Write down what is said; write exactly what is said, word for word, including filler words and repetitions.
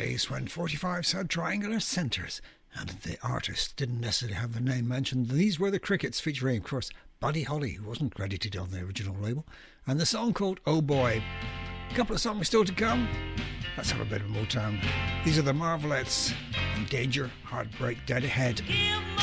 days when forty-fives had triangular centres and the artist didn't necessarily have their name mentioned. These were the Crickets, featuring, of course, Buddy Holly, who wasn't credited on the original label, and the song called Oh Boy. A couple of songs still to come. Let's have a bit of Motown. These are the Marvelettes and Danger, Heartbreak, Dead Ahead.